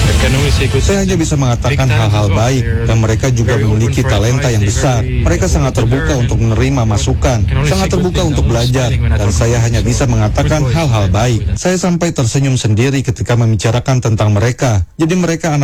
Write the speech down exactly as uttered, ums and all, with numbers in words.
Saya hanya bisa mengatakan hal-hal baik, dan mereka juga memiliki talenta yang besar. Mereka sangat terbuka untuk menerima masukan, sangat terbuka untuk belajar, dan saya hanya bisa mengatakan hal-hal baik. Saya sampai tersenyum sendiri ketika membicarakan tentang mereka. Jadi mereka anak